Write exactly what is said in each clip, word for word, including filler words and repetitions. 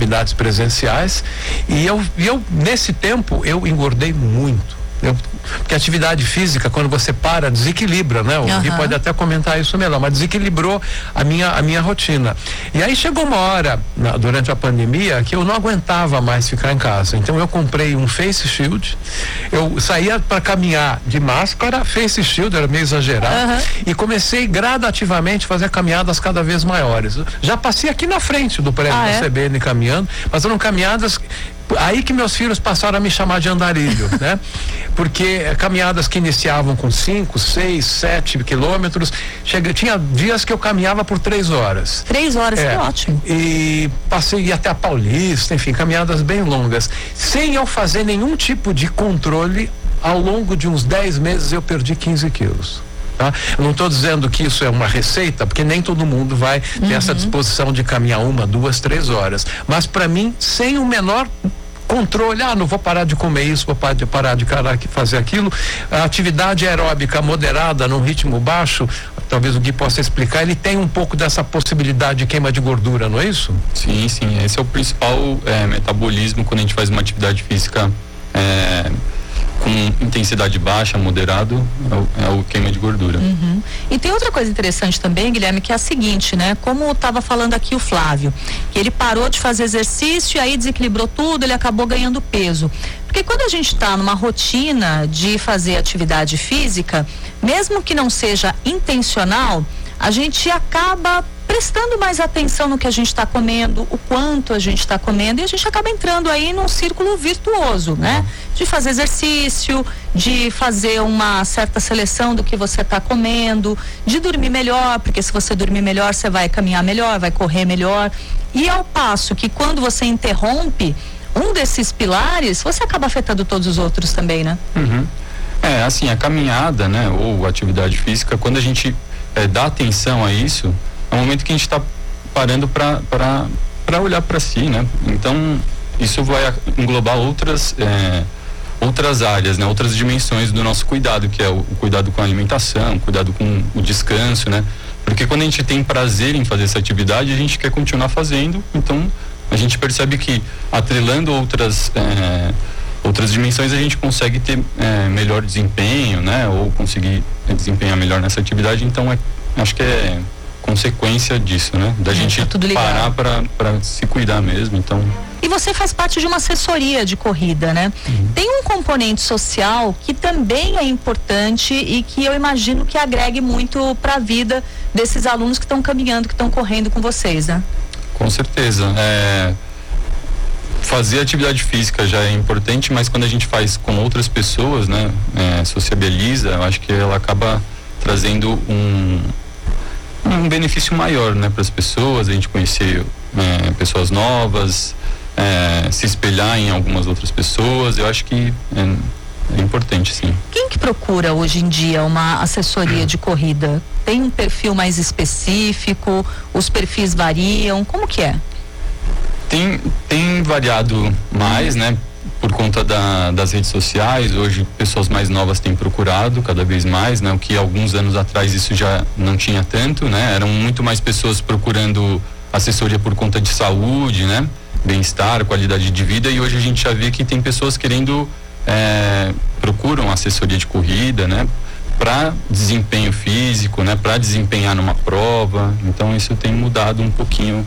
atividades presenciais, e eu, e eu nesse tempo eu engordei muito. Eu, porque a atividade física, quando você para, desequilibra, né? O Gui Uhum. pode até comentar isso melhor, mas desequilibrou a minha, a minha rotina. E aí chegou uma hora, na, durante a pandemia, que eu não aguentava mais ficar em casa. Então eu comprei um face shield, eu saía para caminhar de máscara, face shield, era meio exagerado, Uhum. e comecei gradativamente a fazer caminhadas cada vez maiores. Já passei aqui na frente do prédio ah, da é? C B N caminhando, mas eram caminhadas. Aí que meus filhos passaram a me chamar de andarilho, né? Porque caminhadas que iniciavam com cinco, seis, sete quilômetros, chega, tinha dias que eu caminhava por três horas. Três horas, é, que ótimo. E passei até a Paulista, enfim, caminhadas bem longas. Sem eu fazer nenhum tipo de controle, ao longo de uns dez meses eu perdi quinze quilos. Tá? Eu não estou dizendo que isso é uma receita, porque nem todo mundo vai ter Uhum. essa disposição de caminhar uma, duas, três horas. Mas para mim, sem o menor controle, ah, não vou parar de comer isso, vou parar de, parar de fazer aquilo. A atividade aeróbica moderada, num ritmo baixo, talvez o Gui possa explicar, ele tem um pouco dessa possibilidade de queima de gordura, não é isso? Sim, sim. Esse é o principal é, metabolismo quando a gente faz uma atividade física é, com intensidade baixa, moderado, é o, é o queima de gordura. Uhum. E tem outra coisa interessante também, Guilherme, que é a seguinte, né? Como estava falando aqui o Flávio, que ele parou de fazer exercício e aí desequilibrou tudo, ele acabou ganhando peso. Porque quando a gente está numa rotina de fazer atividade física, mesmo que não seja intencional, a gente acaba prestando mais atenção no que a gente está comendo, o quanto a gente está comendo, e a gente acaba entrando aí num círculo virtuoso, né? De fazer exercício, de fazer uma certa seleção do que você está comendo, de dormir melhor, porque se você dormir melhor, você vai caminhar melhor, vai correr melhor. E ao passo que quando você interrompe um desses pilares, você acaba afetando todos os outros também, né? Uhum. É, assim, a caminhada, né, ou atividade física, quando a gente é, dá atenção a isso, é um momento que a gente está parando para olhar para si, né? Então, isso vai englobar outras é, outras áreas, né? Outras dimensões do nosso cuidado, que é o, o cuidado com a alimentação, o cuidado com o descanso, né? Porque quando a gente tem prazer em fazer essa atividade, a gente quer continuar fazendo, então a gente percebe que atrelando outras é, outras dimensões a gente consegue ter é, melhor desempenho, né? Ou conseguir desempenhar melhor nessa atividade, então é, acho que é consequência disso, né? Da é, gente tá tudo parar para se cuidar mesmo, então. E você faz parte de uma assessoria de corrida, né? Uhum. Tem um componente social que também é importante e que eu imagino que agregue muito para a vida desses alunos que estão caminhando, que estão correndo com vocês, né? Com certeza. É, fazer atividade física já é importante, mas quando a gente faz com outras pessoas, né? É, sociabiliza, eu acho que ela acaba trazendo um um benefício maior, né, para as pessoas, a gente conhecer é, pessoas novas, é, se espelhar em algumas outras pessoas, eu acho que é, é importante, sim. Quem que procura hoje em dia uma assessoria de corrida? Tem um perfil mais específico? Os perfis variam? Como que é? Tem, tem variado mais, né? Por conta da, das redes sociais, hoje pessoas mais novas têm procurado cada vez mais, né? O que alguns anos atrás isso já não tinha tanto, né? Eram muito mais pessoas procurando assessoria por conta de saúde, né? Bem-estar, qualidade de vida, e hoje a gente já vê que tem pessoas querendo, é, procuram assessoria de corrida, né? Para desempenho físico, né? Para desempenhar numa prova, então isso tem mudado um pouquinho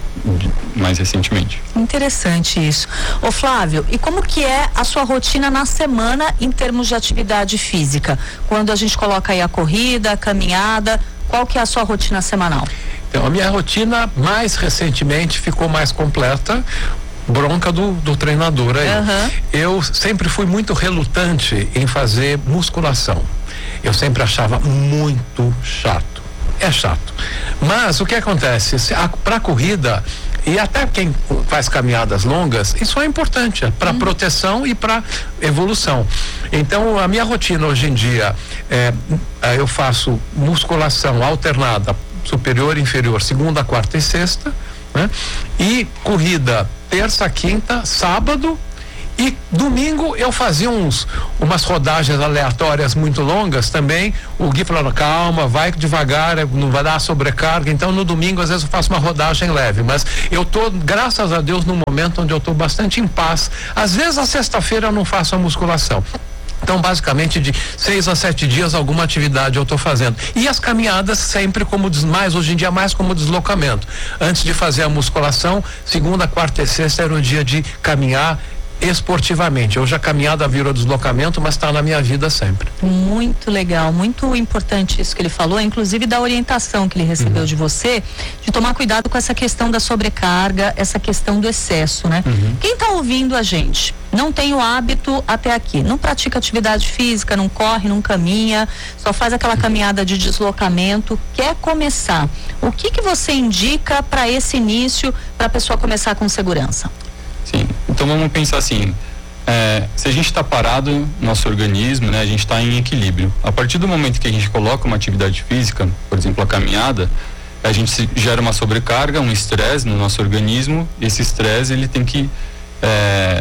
mais recentemente. Interessante isso. Ô Flávio, e como que é a sua rotina na semana em termos de atividade física? Quando a gente coloca aí a corrida, a caminhada, qual que é a sua rotina semanal? Então, a minha rotina mais recentemente ficou mais completa, bronca do, do treinador aí. Uhum. Eu sempre fui muito relutante em fazer musculação. Eu sempre achava muito chato. É chato. Mas o que acontece? Para a corrida, e até quem faz caminhadas longas, isso é importante para hum. proteção e para evolução. Então, a minha rotina hoje em dia, é, eu faço musculação alternada, superior e inferior, segunda, quarta e sexta, né? E corrida terça, quinta, sábado E domingo eu fazia uns, umas rodagens aleatórias muito longas também. O Gui falando, calma, vai devagar, não vai dar sobrecarga. Então no domingo às vezes eu faço uma rodagem leve, mas eu tô, graças a Deus, num momento onde eu tô bastante em paz. Às vezes a sexta-feira eu não faço a musculação. Então, basicamente, de seis a sete dias, alguma atividade eu estou fazendo. E as caminhadas sempre como, mais hoje em dia, mais como deslocamento. Antes de fazer a musculação, segunda, quarta e sexta era o dia de caminhar esportivamente. Hoje a caminhada virou deslocamento, mas está na minha vida sempre. Muito legal, muito importante isso que ele falou, inclusive da orientação que ele recebeu uhum. de você, de tomar cuidado com essa questão da sobrecarga, essa questão do excesso, né? Uhum. Quem está ouvindo a gente, não tem o hábito até aqui, não pratica atividade física, não corre, não caminha, só faz aquela caminhada de deslocamento, quer começar. O que que você indica para esse início, para a pessoa começar com segurança? Sim, então vamos pensar assim, é, se a gente está parado, nosso organismo, né, a gente está em equilíbrio. A partir do momento que a gente coloca uma atividade física, por exemplo, a caminhada, a gente se, gera uma sobrecarga, um estresse no nosso organismo. Esse estresse, ele tem que, é,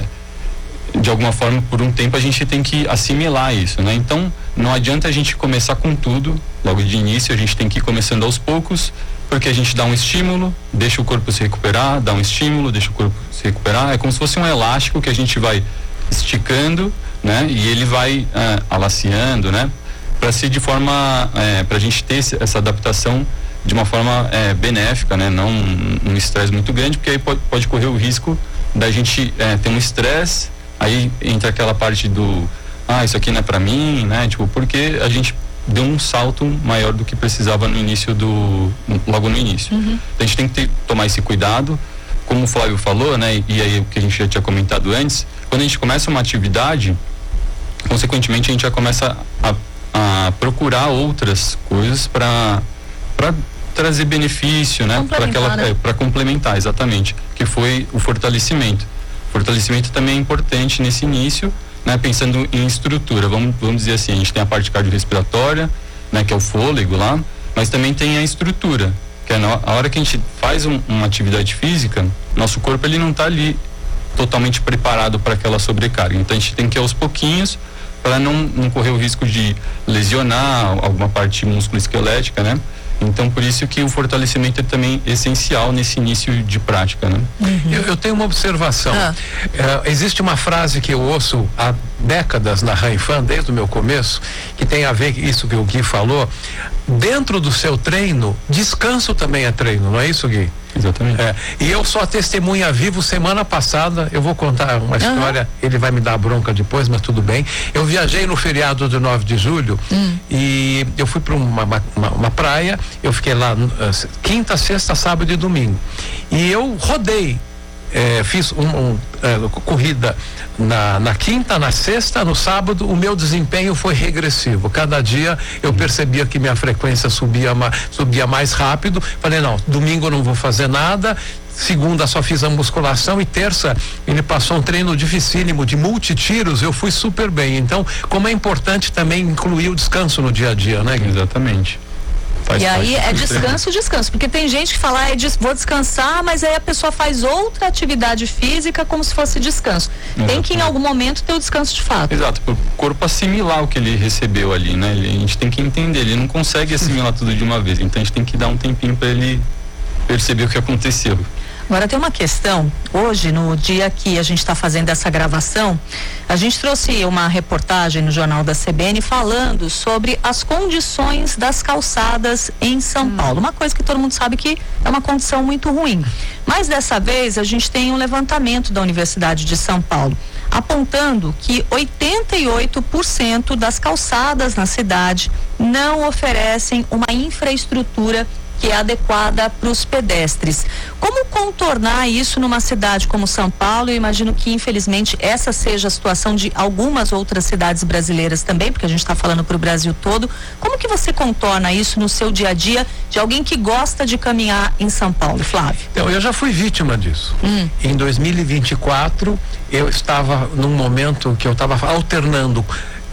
de alguma forma, por um tempo a gente tem que assimilar isso, né? Então, não adianta a gente começar com tudo, logo de início, a gente tem que ir começando aos poucos, porque a gente dá um estímulo, deixa o corpo se recuperar, dá um estímulo, deixa o corpo se recuperar. É como se fosse um elástico que a gente vai esticando, né? E ele vai ah, alaciando, né? Para ser de forma, eh, para a gente ter essa adaptação de uma forma eh, benéfica, né? Não um estresse muito grande, porque aí pode, pode correr o risco da gente eh, ter um estresse, aí entra aquela parte do, ah, isso aqui não é para mim, né? Tipo, porque a gente deu um salto maior do que precisava no início do, logo no início. Uhum. Então a gente tem que ter, tomar esse cuidado, como o Flávio falou, né? E aí o que a gente já tinha comentado antes, quando a gente começa uma atividade, consequentemente a gente já começa a, a procurar outras coisas para para trazer benefício, né? Para aquela, né? É, para complementar, exatamente, que foi o fortalecimento. Fortalecimento também é importante nesse início, né, pensando em estrutura, vamos, vamos dizer assim, a gente tem a parte cardiorrespiratória, né, que é o fôlego lá, mas também tem a estrutura, que é na, a hora que a gente faz um, uma atividade física, nosso corpo ele não está ali totalmente preparado para aquela sobrecarga, então a gente tem que ir aos pouquinhos para não, não correr o risco de lesionar alguma parte musculoesquelética, né? Então, por isso que o fortalecimento é também essencial nesse início de prática, né? Uhum. Eu, eu tenho uma observação. Ah. É, existe uma frase que eu ouço há décadas na Rainfan, desde o meu começo, que tem a ver com isso que o Gui falou. Dentro do seu treino, descanso também é treino, não é isso, Gui? Exatamente. É, e eu sou a testemunha vivo. Semana passada, eu vou contar uma história, uhum. ele vai me dar bronca depois, mas tudo bem. Eu viajei no feriado de nove de julho uhum. e eu fui para uma, uma, uma praia, eu fiquei lá uh, quinta, sexta, sábado e domingo. E eu rodei. É, fiz uma um, é, corrida na, na quinta, na sexta, no sábado, o meu desempenho foi regressivo. Cada dia eu percebia que minha frequência subia, ma, subia mais rápido. Falei, não, domingo eu não vou fazer nada. Segunda só fiz a musculação e terça ele passou um treino dificílimo de multitiros, eu fui super bem. Então, como é importante também incluir o descanso no dia a dia, né, Gui? Exatamente. Faz e aí é descanso, descanso, porque tem gente que fala, ah, vou descansar, mas aí a pessoa faz outra atividade física como se fosse descanso. Exatamente. Tem que em algum momento ter o descanso de fato. Exato, para o corpo assimilar o que ele recebeu ali, né? Ele, a gente tem que entender, ele não consegue assimilar tudo de uma vez, então a gente tem que dar um tempinho para ele perceber o que aconteceu. Agora tem uma questão, hoje no dia que a gente está fazendo essa gravação, a gente trouxe uma reportagem no Jornal da C B N falando sobre as condições das calçadas em São hum. Paulo, uma coisa que todo mundo sabe que é uma condição muito ruim, mas dessa vez a gente tem um levantamento da Universidade de São Paulo, apontando que oitenta e oito por cento das calçadas na cidade não oferecem uma infraestrutura que é adequada para os pedestres. Como contornar isso numa cidade como São Paulo? Eu imagino que, infelizmente, essa seja a situação de algumas outras cidades brasileiras também, porque a gente está falando para o Brasil todo. Como que você contorna isso no seu dia a dia de alguém que gosta de caminhar em São Paulo, Flávio? Então, eu já fui vítima disso. Hum. Em dois mil e vinte e quatro, eu estava num momento que eu estava alternando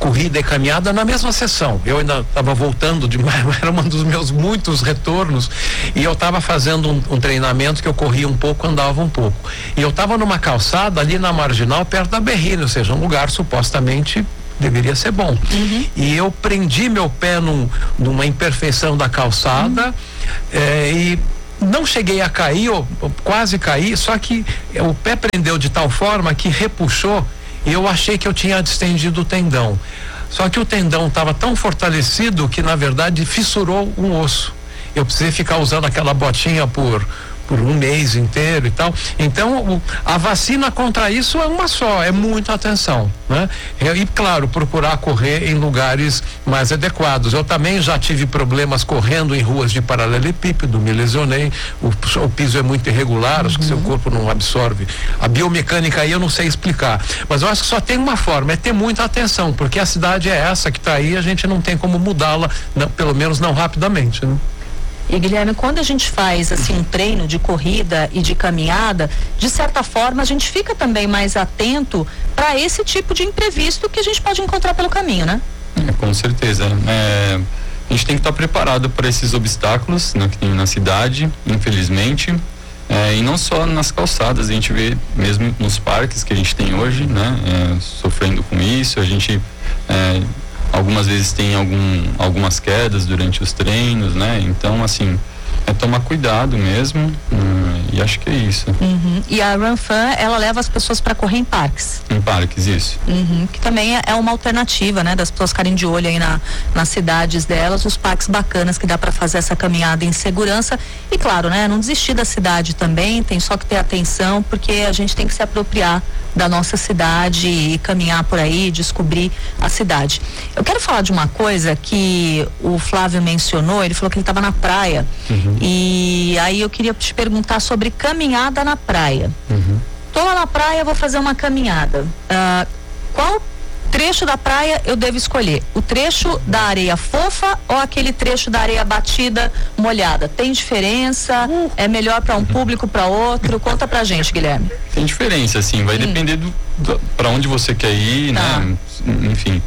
corrida e caminhada na mesma sessão. Eu ainda estava voltando de, era um dos meus muitos retornos, e eu estava fazendo um, um treinamento que eu corria um pouco, andava um pouco. E eu estava numa calçada ali na Marginal, perto da Berrini, ou seja, um lugar supostamente deveria ser bom. Uhum. E eu prendi meu pé num, numa imperfeição da calçada, uhum. eh, e não cheguei a cair, eu, eu quase caí, só que o pé prendeu de tal forma que repuxou, e eu achei que eu tinha distendido o tendão. Só que o tendão estava tão fortalecido que, na verdade, fissurou um osso. Eu precisei ficar usando aquela botinha por por um mês inteiro e tal. Então, o, a vacina contra isso é uma só, é muita atenção, né? E, claro, procurar correr em lugares mais adequados. Eu também já tive problemas correndo em ruas de paralelepípedo, me lesionei, o, o piso é muito irregular, uhum. acho que seu corpo não absorve. A biomecânica aí eu não sei explicar, mas eu acho que só tem uma forma, é ter muita atenção, porque a cidade é essa que está aí, a gente não tem como mudá-la, pelo menos não rapidamente, né? E Guilherme, quando a gente faz assim um treino de corrida e de caminhada, de certa forma a gente fica também mais atento para esse tipo de imprevisto que a gente pode encontrar pelo caminho, né? É, com certeza. É, a gente tem que estar preparado para esses obstáculos, né, que tem na cidade, infelizmente. É, e não só nas calçadas, a gente vê mesmo nos parques que a gente tem hoje, né? É, sofrendo com isso, a gente é, algumas vezes tem algum, algumas quedas durante os treinos, né? Então, assim, é tomar cuidado mesmo, hum, e acho que é isso. Uhum. E a RunFun, ela leva as pessoas para correr em parques? Em parques, isso. Uhum. Que também é, é uma alternativa, né? Das pessoas ficarem de olho aí na, nas cidades delas, os parques bacanas que dá para fazer essa caminhada em segurança. E claro, né? Não desistir da cidade também, tem só que ter atenção, porque a gente tem que se apropriar da nossa cidade e caminhar por aí, descobrir a cidade. Eu quero falar de uma coisa que o Flávio mencionou, ele falou que ele estava na praia, uhum. e aí eu queria te perguntar sobre caminhada na praia. Uhum. Tô lá na praia, vou fazer uma caminhada. Uh, qual trecho da praia eu devo escolher? O trecho da areia fofa ou aquele trecho da areia batida, molhada? Tem diferença? Uh. É melhor para um público, para outro? Conta pra gente, Guilherme. Tem diferença, sim. Vai hum. depender do, do para onde você quer ir, tá. né? Enfim.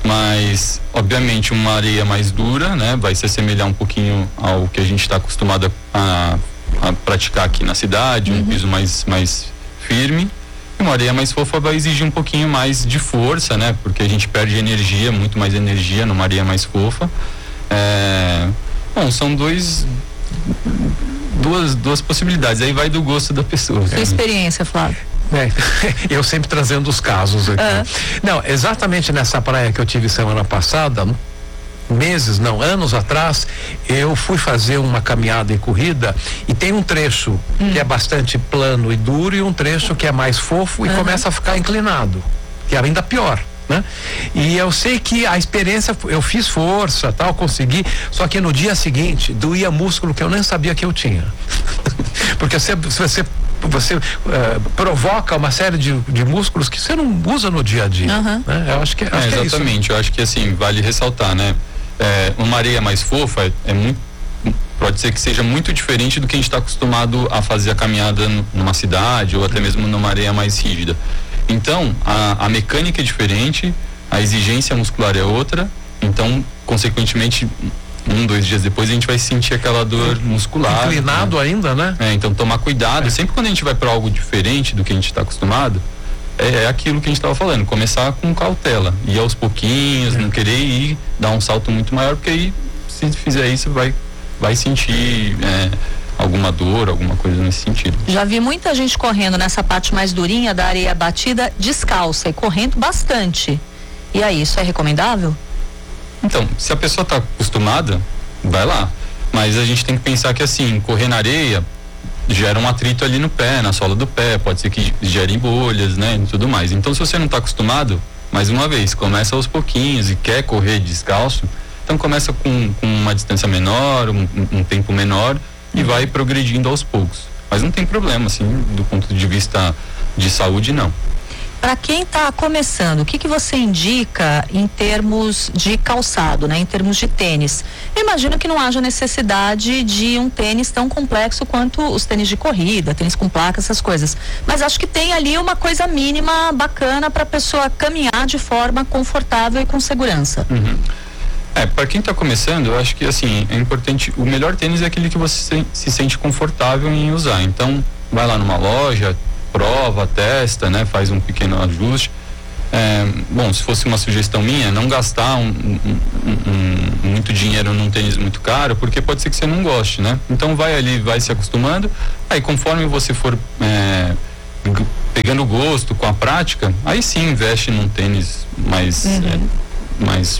Mas, obviamente, uma areia mais dura, né? Vai se assemelhar um pouquinho ao que a gente está acostumado a, a praticar aqui na cidade, uhum. um piso mais, mais firme. Uma areia mais fofa vai exigir um pouquinho mais de força, né? Porque a gente perde energia, muito mais energia numa areia mais fofa. É... Bom, são dois, duas, duas possibilidades. Aí vai do gosto da pessoa. Sua experiência, Flávio? É, eu sempre trazendo os casos aqui. Uhum. Não, exatamente nessa praia que eu tive semana passada, meses, não, anos atrás, eu fui fazer uma caminhada e corrida e tem um trecho hum. que é bastante plano e duro e um trecho que é mais fofo e uhum. começa a ficar inclinado, que é ainda pior, né? E eu sei que a experiência, eu fiz força, tal, consegui, só que no dia seguinte doía músculo que eu nem sabia que eu tinha. Porque você, você você uh, provoca uma série de, de músculos que você não usa no dia a dia, uhum. né? Eu acho que, acho é, que é exatamente, isso. Eu acho que assim, vale ressaltar, né? É, uma areia mais fofa é, é muito, pode ser que seja muito diferente do que a gente está acostumado a fazer a caminhada n- numa cidade ou até mesmo numa areia mais rígida. Então, a, a mecânica é diferente, a exigência muscular é outra, então, consequentemente, um, dois dias depois a gente vai sentir aquela dor muscular. Inclinado, né? Ainda, né? É, então tomar cuidado, é. Sempre quando a gente vai para algo diferente do que a gente está acostumado, é, é aquilo que a gente estava falando, começar com cautela, ir aos pouquinhos, é. Não querer ir, dar um salto muito maior, porque aí, se fizer isso, vai, vai sentir é, alguma dor, alguma coisa nesse sentido. Já vi muita gente correndo nessa parte mais durinha da areia batida, descalça e correndo bastante. E aí, isso é recomendável? Então, se a pessoa está acostumada, vai lá. Mas a gente tem que pensar que assim, correr na areia gera um atrito ali no pé, na sola do pé, pode ser que gere bolhas, né, e tudo mais. Então, se você não está acostumado, mais uma vez, começa aos pouquinhos e quer correr descalço, então começa com, com uma distância menor, um, um tempo menor e vai progredindo aos poucos. Mas não tem problema, assim, do ponto de vista de saúde, não. Para quem está começando, o que que você indica em termos de calçado, né? Em termos de tênis? Eu imagino que não haja necessidade de um tênis tão complexo quanto os tênis de corrida, tênis com placa, essas coisas. Mas acho que tem ali uma coisa mínima bacana para a pessoa caminhar de forma confortável e com segurança. Uhum. É, para quem está começando, eu acho que assim, é importante, o melhor tênis é aquele que você se sente confortável em usar. Então, vai lá numa loja, prova, testa, né? Faz um pequeno ajuste. É, bom, se fosse uma sugestão minha, não gastar um, um, um, um, muito dinheiro num tênis muito caro, porque pode ser que você não goste, né? Então vai ali, vai se acostumando, aí conforme você for é, pegando gosto com a prática, aí sim investe num tênis mais, uhum. é, mais,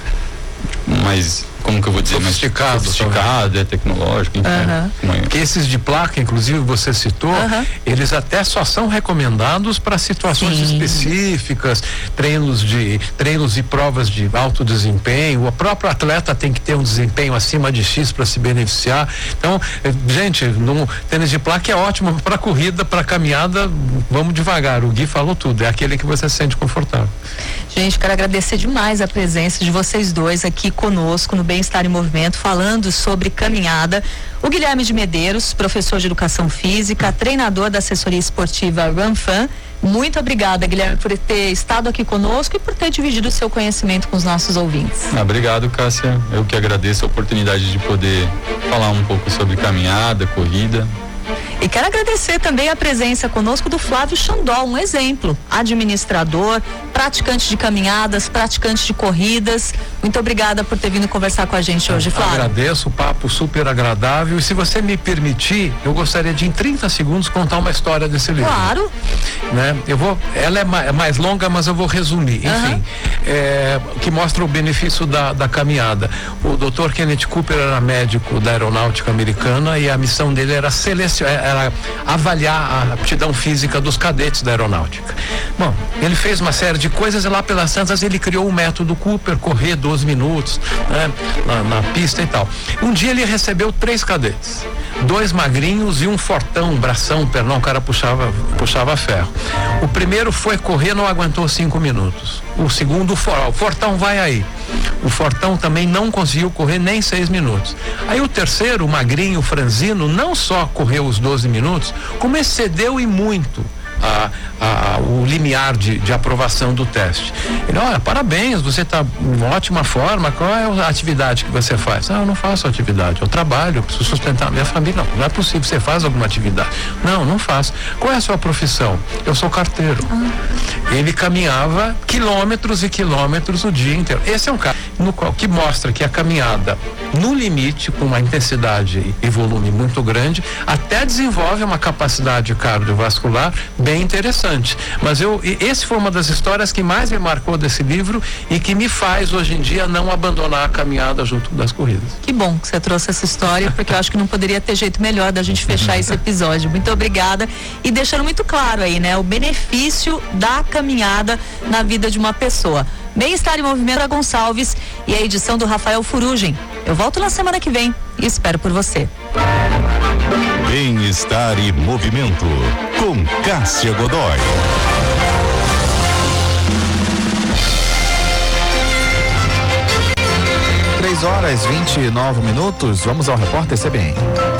mais como que eu vou dizer, sofisticado, mais sofisticado, é tecnológico, enfim. Uhum. Porque esses de placa, inclusive você citou, uhum. eles até só são recomendados para situações Sim. específicas, treinos de treinos e provas de alto desempenho. O próprio atleta tem que ter um desempenho acima de X para se beneficiar. Então, gente, no tênis de placa é ótimo para corrida, para caminhada, vamos devagar. O Gui falou tudo, é aquele que você se sente confortável. Gente, quero agradecer demais a presença de vocês dois aqui conosco no Bem-Estar em Movimento, falando sobre caminhada. O Guilherme de Medeiros, professor de Educação Física, treinador da assessoria esportiva RunFan. Muito obrigada, Guilherme, por ter estado aqui conosco e por ter dividido o seu conhecimento com os nossos ouvintes. Ah, obrigado, Cássia. Eu que agradeço a oportunidade de poder falar um pouco sobre caminhada, corrida. E quero agradecer também a presença conosco do Flávio Xandol, um exemplo, administrador, praticante de caminhadas, praticante de corridas. Muito obrigada por ter vindo conversar com a gente hoje, Flávio. Agradeço, o papo super agradável. E se você me permitir, eu gostaria de em trinta segundos contar uma história desse livro. Claro. Né? Eu vou, ela é mais, é mais longa, mas eu vou resumir. Enfim, uhum. é, que mostra o benefício da, da caminhada. O doutor Kenneth Cooper era médico da aeronáutica americana e a missão dele era selecionar, era avaliar a aptidão física dos cadetes da aeronáutica. Bom, ele fez uma série de coisas e lá pelas tantas ele criou o método Cooper, correr doze minutos, né, na, na pista e tal. Um dia ele recebeu três cadetes, dois magrinhos e um fortão, um bração, um pernão, o cara puxava, puxava ferro. O primeiro foi correr, não aguentou cinco minutos. O segundo, o fortão vai aí. O fortão também não conseguiu correr nem seis minutos. Aí o terceiro, o magrinho, o franzino, não só correu os doze minutos, como excedeu e muito A, a, o limiar de, de aprovação do teste. Ele, olha, parabéns, você está em ótima forma, qual é a atividade que você faz? Ah, eu não faço atividade, eu trabalho, eu preciso sustentar a minha família. Não, não é possível, você faz alguma atividade? Não, não faço. Qual é a sua profissão? Eu sou carteiro. Ah. Ele caminhava quilômetros e quilômetros o dia inteiro. Esse é um caso no qual, que mostra que a caminhada no limite, com uma intensidade e volume muito grande, até desenvolve uma capacidade cardiovascular bem interessante. Mas eu, esse foi uma das histórias que mais me marcou desse livro e que me faz hoje em dia não abandonar a caminhada junto das corridas. Que bom que você trouxe essa história, porque eu acho que não poderia ter jeito melhor da gente fechar esse episódio. Muito obrigada e deixando muito claro aí, né, o benefício da caminhada na vida de uma pessoa. Bem-Estar em Movimento, Gonçalves e a edição do Rafael Furugem. Eu volto na semana que vem e espero por você. Bem-Estar e Movimento, com Cássia Godoy. três horas e vinte e nove minutos, vamos ao repórter C B N.